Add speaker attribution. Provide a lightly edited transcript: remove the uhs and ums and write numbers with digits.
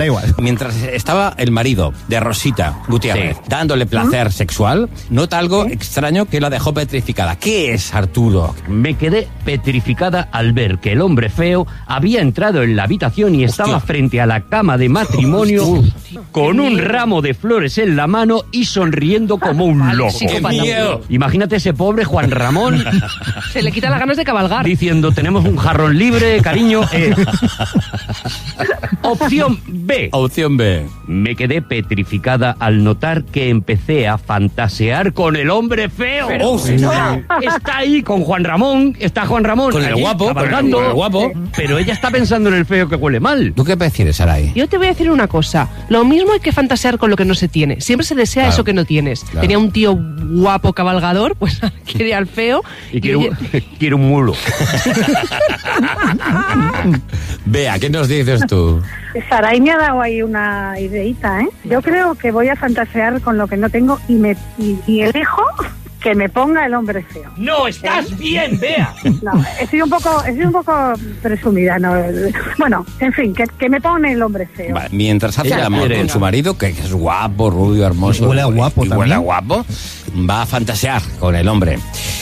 Speaker 1: Da igual.
Speaker 2: Mientras estaba el marido de Rosita Gutiérrez dándole placer sexual, nota algo extraño que la dejó petrificada. ¿Qué es, Arturo?
Speaker 3: Me quedé petrificada al ver que el hombre feo había entrado en la habitación y estaba frente a la cama de matrimonio con un ramo de flores en la mano y sonriendo como un loco.
Speaker 2: ¡Qué miedo!
Speaker 3: Imagínate ese pobre Juan Ramón
Speaker 4: Se le quitan las ganas de cabalgar.
Speaker 3: diciendo, tenemos un jarrón libre, cariño. Opción B.
Speaker 2: Opción B.
Speaker 3: Me quedé petrificada al notar que empecé a fantasear con el hombre feo. Está ahí con Juan Ramón, está Juan Ramón
Speaker 2: Con el
Speaker 3: allí,
Speaker 2: guapo,
Speaker 3: cabalgando,
Speaker 2: con el guapo.
Speaker 3: pero ella está pensando en el feo que huele mal.
Speaker 2: ¿Tú qué prefieres, Saray?
Speaker 4: Yo te voy a decir una cosa. Lo mismo hay que fantasear con lo que no se tiene. Siempre se desea eso que no tienes.
Speaker 2: Claro.
Speaker 4: Tenía un tío guapo cabalgador, pues quería al feo.
Speaker 3: Y quiero un mulo.
Speaker 1: Bea, ¿qué nos dices tú?
Speaker 5: Saray me ha dado ahí una ideita, ¿eh? Yo creo que voy a fantasear con lo que no tengo y elijo que me ponga el hombre feo.
Speaker 3: ¡No, estás bien, Bea!
Speaker 5: No, he sido un poco presumida, ¿no? Bueno, en fin, que me pone el hombre feo.
Speaker 2: Vale, mientras hace el
Speaker 3: Ella
Speaker 2: amor
Speaker 3: quiere
Speaker 2: con
Speaker 3: eso.
Speaker 2: su marido, que es guapo, rubio, hermoso.
Speaker 1: Y huele a guapo
Speaker 2: y huele
Speaker 1: también.
Speaker 2: a guapo, va a fantasear con el hombre.